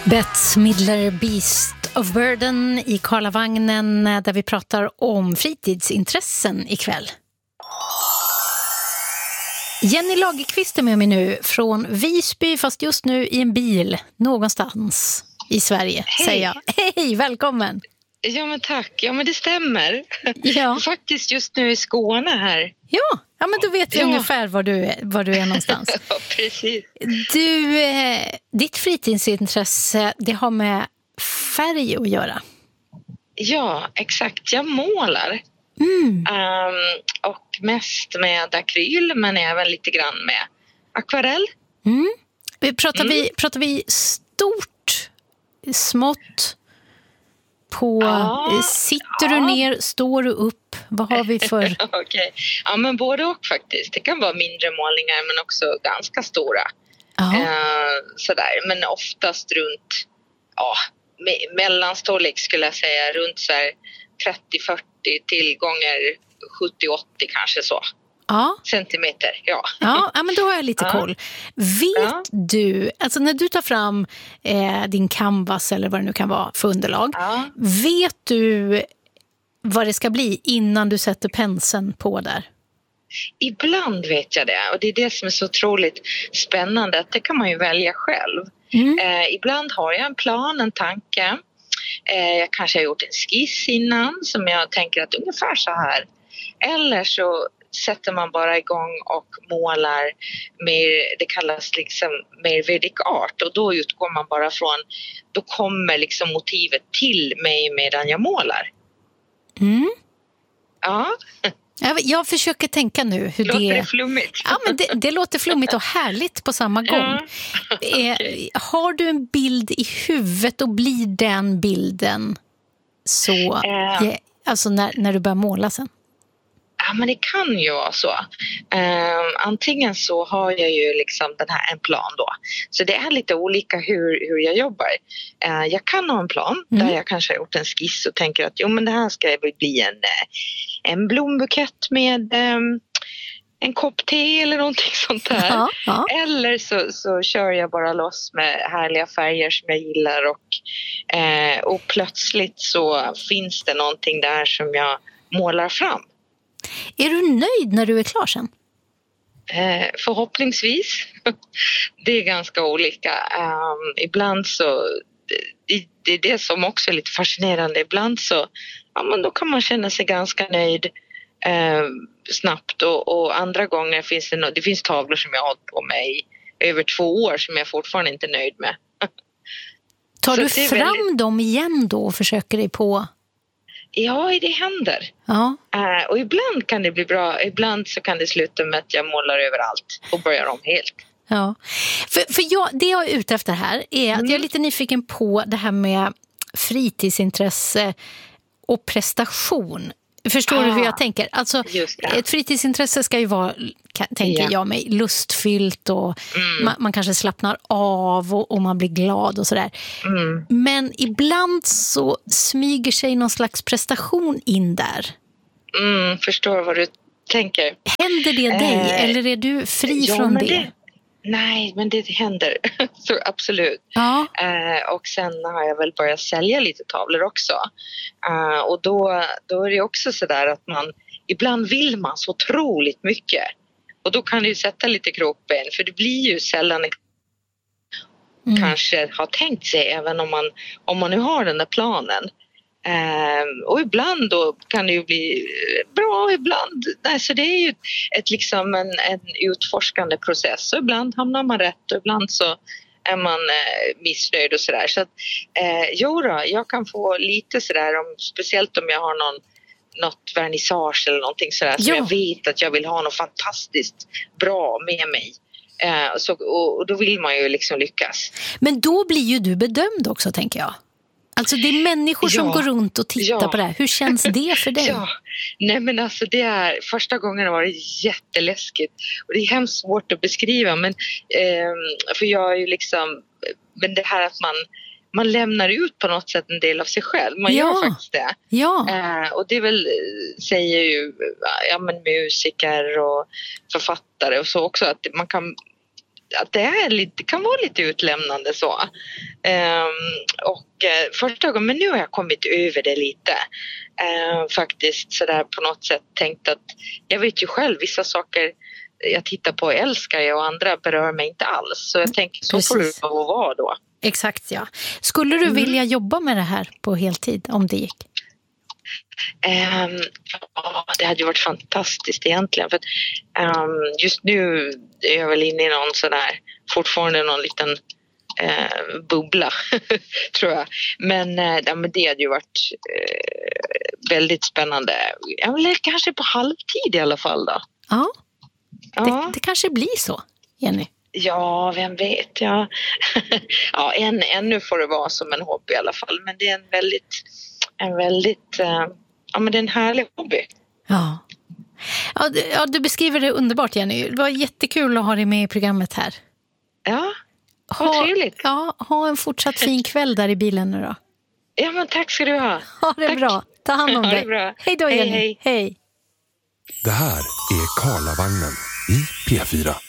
Bette Midler, Beast of Burden i Karlavagnen där vi pratar om fritidsintressen ikväll. Jenny Lagerqvist är med mig nu från Visby, fast just nu i en bil någonstans i Sverige. Hej. Säger jag. Hej, välkommen! Ja men tack, ja men det stämmer. Ja. Faktiskt just nu i Skåne här. Ja men då vet vi ungefär var du är någonstans. Ja, precis. Du, ditt fritidsintresse, det har med färg att göra. Ja, exakt. Jag målar. Och mest med akryl, men även lite grann med akvarell. Pratar vi stort, smått? Sitter du ner, står du upp? Vad har vi för... Okej. Ja, men både och faktiskt. Det kan vara mindre målningar men också ganska stora. Sådär. Men oftast runt mellanstorlek skulle jag säga. Runt så här 30-40 till gånger 70-80 kanske så. Centimeter, ja, men då har jag lite koll. Vet du, alltså när du tar fram din canvas eller vad det nu kan vara för underlag, vet du vad det ska bli innan du sätter penseln på där? Ibland vet jag det, och det är det som är så otroligt spännande, att det kan man ju välja själv. Ibland har jag en plan, en tanke. Jag kanske har gjort en skiss innan som jag tänker att ungefär så här. Eller så sätter man bara igång och målar mer, det kallas liksom mer Vedic art, och då utgår man bara från, då kommer liksom motivet till mig medan jag målar. Ja. Jag försöker tänka nu hur låter det flummigt? Ja, men det låter flummigt och härligt på samma gång. Har du en bild i huvudet och blir den bilden så alltså när du börjar måla sen? Ja, men det kan ju vara så. Antingen så har jag ju liksom en plan då. Så det är lite olika hur jag jobbar. Jag kan ha en plan där jag kanske har gjort en skiss och tänker att men det här ska väl bli en blombukett med en kopp te eller någonting sånt där. Eller så kör jag bara loss med härliga färger som jag gillar och plötsligt så finns det någonting där som jag målar fram. Är du nöjd när du är klar sen? Förhoppningsvis. Det är ganska olika. Ibland så, det är det som också är lite fascinerande. Ibland så, men då kan man känna sig ganska nöjd snabbt. Och andra gånger finns det finns tavlor som jag har hållit på med i över 2 år som jag fortfarande inte är nöjd med. Tar du fram dem igen då och försöker dig på? Ja, det händer. Och ibland kan det bli bra. Ibland så kan det sluta med att jag målar överallt och börjar om helt. Ja, för det jag är ute efter här är att jag är lite nyfiken på det här med fritidsintresse och prestation. Förstår du hur jag tänker? Alltså, ett fritidsintresse ska ju vara, tänker jag mig, lustfyllt och man kanske slappnar av och man blir glad och sådär. Men ibland så smyger sig någon slags prestation in där. Förstår vad du tänker. Händer det dig eller är du fri från det? Nej, men det händer. Så absolut. Och sen har jag väl börjat sälja lite tavlor också. Och då är det också sådär att ibland vill man så otroligt mycket. Och då kan det ju sätta lite krokben. För det blir ju sällan kanske har tänkt sig, även om man nu har den där planen. Och ibland då kan det ju bli bra, ibland så det är ju liksom en utforskande process, och ibland hamnar man rätt och ibland så är man missnöjd och sådär, så att jag kan få lite sådär, speciellt om jag har något vernissage eller någonting sådär som jag vet att jag vill ha något fantastiskt bra med mig. Och då vill man ju liksom lyckas. Men då blir ju du bedömd också, tänker jag. Alltså det är människor som går runt och tittar på det här. Hur känns det för dig? Nej, men alltså det är första gången var det jätteläskigt. Och det är hemskt svårt att beskriva. Men, för jag är ju liksom, men det här att man lämnar ut på något sätt en del av sig själv. Man gör faktiskt det. Och det är väl, säger ju musiker och författare och så också, att man kan, att det kan vara lite utlämnande så. Första gången, men nu har jag kommit över det lite. Faktiskt sådär på något sätt tänkt att jag vet ju själv vissa saker jag tittar på och älskar jag och andra berör mig inte alls. Så jag tänker så får det vara då. Exakt, ja. Skulle du vilja jobba med det här på heltid om det gick? Det hade ju varit fantastiskt egentligen. För att, just nu är jag väl inne i någon sån här, fortfarande någon liten bubbla tror jag. Men det hade ju varit väldigt spännande. Kanske på halvtid i alla fall då. Ja. Det kanske blir så, Jenny. Ja, vem vet. Ja, ännu får det vara som en hobby i alla fall. Men det är en väldigt men det är en härlig hobby. Ja, du beskriver det underbart, Jenny. Det var jättekul att ha dig med i programmet här. Ja, vad trevligt. Ha en fortsatt fin kväll där i bilen nu då. Ja, men tack ska du ha. Ha det bra. Ta hand om dig. Det bra. Hej då, Jenny. Hej. Det här är Karlavagnen i P4.